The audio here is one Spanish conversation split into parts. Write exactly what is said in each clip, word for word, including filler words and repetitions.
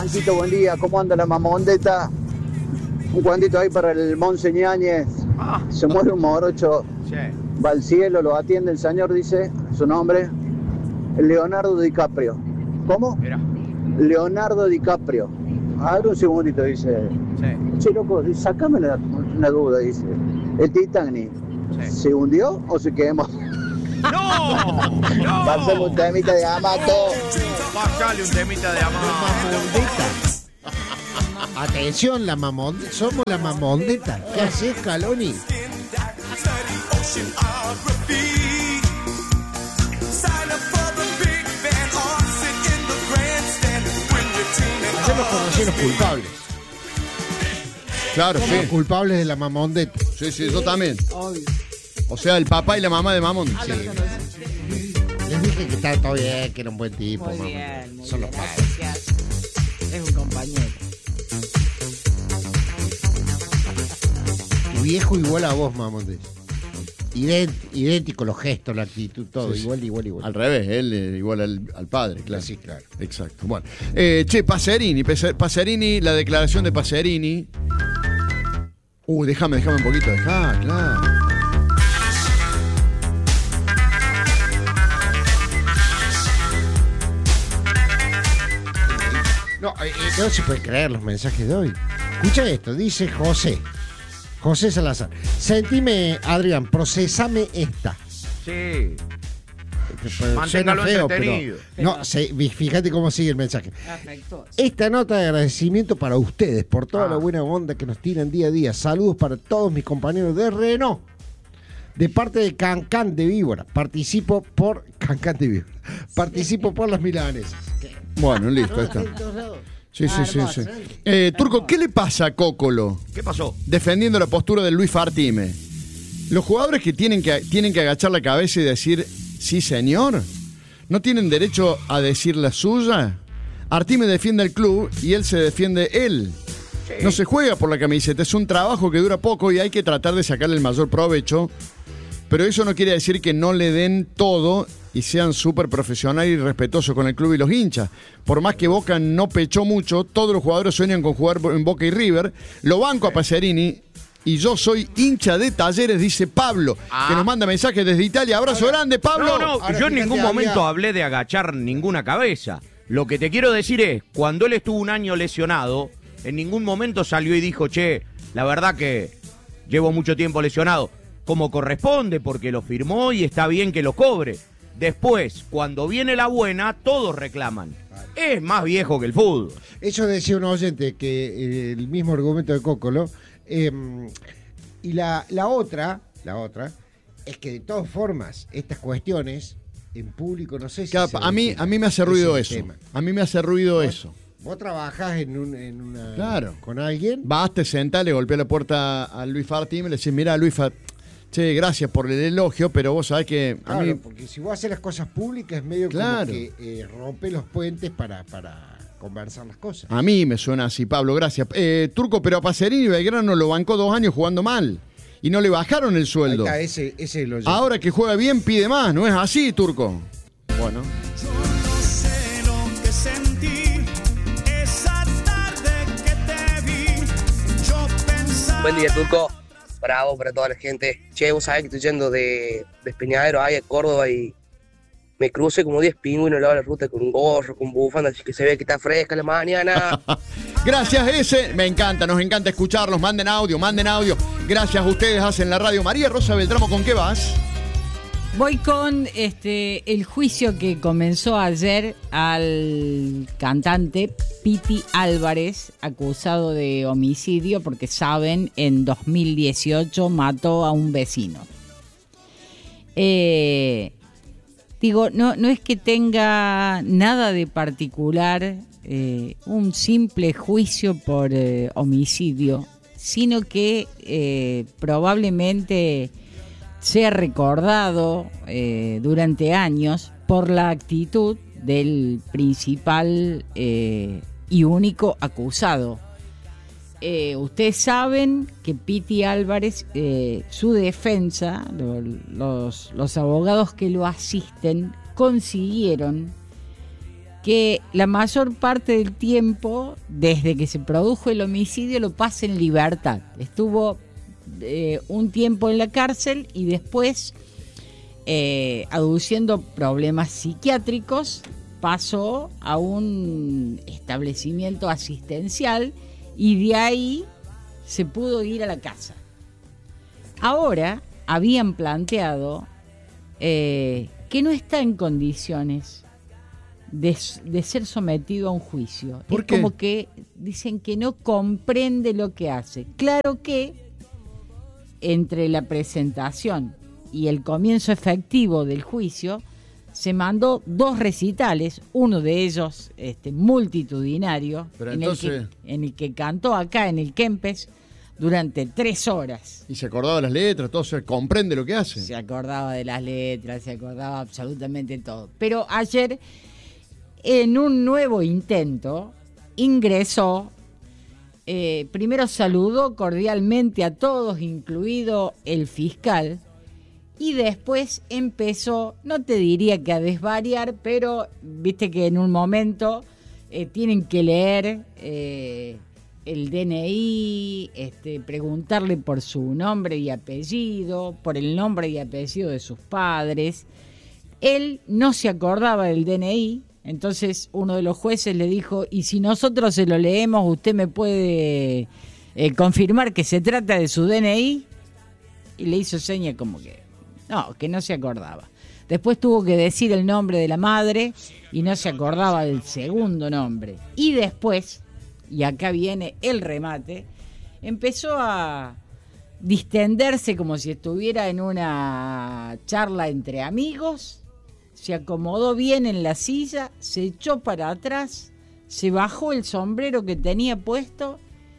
Juancito, buen día, ¿cómo anda la mamondeta? Un cuantito ahí para el Monse Ñáñez. Ah. Se muere un morocho, Sí. va al cielo, lo atiende el señor, dice su nombre, Leonardo DiCaprio. ¿Cómo? Mira. Leonardo DiCaprio. Abre un segundito, dice. Sí. Che, loco, sacame la, una duda, dice. ¿El Titanic Sí. se hundió o se quemó? ¡No! ¡No! Pasemos un temita de Amato. Bájale un temita de amor. Atención, la mamondeta. Somos la mamondeta. ¿Qué haces, Caloni? Ayer nos conocí los culpables. Claro, Los sí. culpables de la mamondeta. Sí, sí, yo también. Obvio. O sea, el papá y la mamá de Mamón. Sí. Les dije que estaba todo bien, que era un buen tipo. Muy mamá. bien, muy Son bien. los padres. Gracias. Es un compañero. Tu viejo igual a vos, mamondeta. Ident, idéntico, los gestos, la actitud, todo. Sí, sí. Igual, igual, igual. Al revés, él eh, igual al, al padre, claro. Sí, claro. Exacto. Bueno. Eh, che, Pacerini, Pese- Pacerini, la declaración de Pacerini. Uh, déjame, déjame un poquito. Dejá, claro. No, eh, eh, no se puede creer los mensajes de hoy. Escucha esto, dice José. José Salazar. Sentime, Adrián, procesame esta. Sí. Suena Manténgalo feo, entretenido. pero no, se- fíjate cómo sigue el mensaje. Afectuoso. Esta nota de agradecimiento para ustedes por toda Ah. la buena onda que nos tiran día a día. Saludos para todos mis compañeros de Renault. De parte de Cancán de Víbora. Participo por Cancán de Víbora. Participo por las milanesas. Bueno, listo, ahí está. Sí, sí, sí, sí. Eh, Turco, ¿qué le pasa a Cócolo ¿Qué pasó? defendiendo la postura de Luis Fartime? Los jugadores que tienen que, tienen que agachar la cabeza y decir, sí, señor, ¿no tienen derecho a decir la suya? Artime defiende al club y él se defiende él. No se juega por la camiseta, es un trabajo que dura poco y hay que tratar de sacarle el mayor provecho. Pero eso no quiere decir que no le den todo y sean súper profesionales y respetuosos con el club y los hinchas. Por más que Boca no pechó mucho, todos los jugadores sueñan con jugar en Boca y River. Lo banco a Pacerini y yo soy hincha de Talleres, dice Pablo, Ah. que nos manda mensajes desde Italia. Abrazo grande, Pablo. No, no, Ahora, yo en fíjate, ningún había- momento hablé de agachar ninguna cabeza. Lo que te quiero decir es, cuando él estuvo un año lesionado, en ningún momento salió y dijo, che, la verdad que llevo mucho tiempo lesionado. Como corresponde, porque lo firmó y está bien que lo cobre. Después, cuando viene la buena, todos reclaman. Es más viejo que el fútbol. Eso decía un oyente, que eh, el mismo argumento de Cócolo. Eh, y la, la otra, la otra, es que de todas formas, estas cuestiones, en público, no sé si... Claro, se a mí, ventilan. a mí me hace ruido Ese eso. es el tema. A mí me hace ruido eso. Vos trabajás en, un, en una... Claro. con alguien. Vas, te sentás, le golpea la puerta a Luis Fartime y le decís, mira, Luis Fartime, che, gracias por el elogio, pero vos sabés que a Claro, mí... porque si vos haces las cosas públicas es medio Claro. como que eh, rompe los puentes para, para conversar las cosas. A mí me suena así, Pablo, gracias. Eh, Turco, pero a Pacerini Belgrano lo bancó dos años jugando mal y no le bajaron el Ahí sueldo. está, ese, ese lo llevo. Ahora que juega bien pide más, ¿no es así, Turco? Bueno. Yo no sé lo que sentí esa tarde que te vi. Yo pensaba. Buen día, Turco. Bravo para toda la gente. Che, vos sabés que estoy yendo de, de Peñadero ahí a Córdoba y me crucé como diez pingüinos al lado de la ruta con un gorro, con bufanda, así que se ve que está fresca la mañana. Gracias, ese. Me encanta, nos encanta escucharlos. Manden audio, manden audio. Gracias, ustedes hacen la radio. María Rosa Beltramo, ¿con qué vas? Voy con este el juicio que comenzó ayer al cantante Piti Álvarez, acusado de homicidio porque, saben, en dos mil dieciocho mató a un vecino. Eh, digo, no, no es que tenga nada de particular, eh, un simple juicio por eh, homicidio, sino que eh, probablemente sea recordado eh, durante años por la actitud del principal eh, y único acusado. Eh, ustedes saben que Piti Álvarez, eh, su defensa, lo, los, los abogados que lo asisten, consiguieron que la mayor parte del tiempo, desde que se produjo el homicidio, lo pasa en libertad. Estuvo eh, un tiempo en la cárcel y después, eh, aduciendo problemas psiquiátricos, pasó a un establecimiento asistencial y de ahí se pudo ir a la casa. Ahora habían planteado eh, que no está en condiciones de, de ser sometido a un juicio. ¿Por es qué? como que dicen que no comprende lo que hace. Claro que entre la presentación y el comienzo efectivo del juicio se mandó dos recitales, uno de ellos este, multitudinario, Pero en, entonces- el que, en el que cantó acá en el Kempes durante tres horas. Y se acordaba de las letras, todo, se comprende lo que hace. Se acordaba de las letras, se acordaba absolutamente todo. Pero ayer, en un nuevo intento, ingresó, eh, primero saludó cordialmente a todos, incluido el fiscal, y después empezó, no te diría que a desvariar, pero viste que en un momento eh, tienen que leer eh, el D N I, este, preguntarle por su nombre y apellido, por el nombre y apellido de sus padres. Él no se acordaba del D N I, entonces uno de los jueces le dijo, y si nosotros se lo leemos, ¿usted me puede eh, confirmar que se trata de su D N I? Y le hizo seña como que no, que no se acordaba. Después tuvo que decir el nombre de la madre y no se acordaba del segundo nombre. Y después, y acá viene el remate, empezó a distenderse como si estuviera en una charla entre amigos, se acomodó bien en la silla, se echó para atrás, se bajó el sombrero que tenía puesto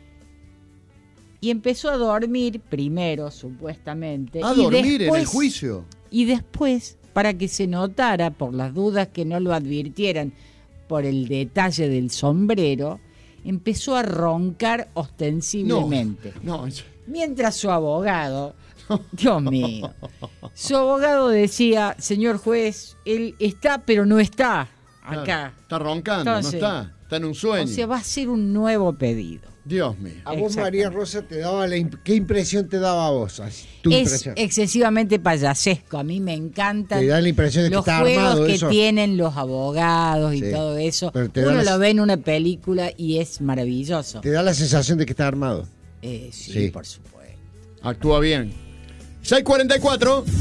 y empezó a dormir primero, supuestamente. A y dormir después, en el juicio. Y después, para que se notara, por las dudas que no lo advirtieran por el detalle del sombrero, empezó a roncar ostensiblemente. No, no. Mientras su abogado, Dios mío, su abogado decía, señor juez, él está pero no está acá. Claro, está roncando, Entonces, no está. Está en un sueño. O sea, va a ser un nuevo pedido. Dios mío. A vos, Exactamente. María Rosa, te daba la imp- ¿qué impresión te daba a vos? Así, tu Es impresión. excesivamente payasesco. A mí me encantan Te da la impresión de que los está juegos armado que eso. tienen los abogados y Sí, todo eso. pero te da Uno las- lo ve en una película y es maravilloso. Te da la sensación de que está armado. Eh, sí, Sí. por supuesto. Actúa bien. seis cuarenta y cuatro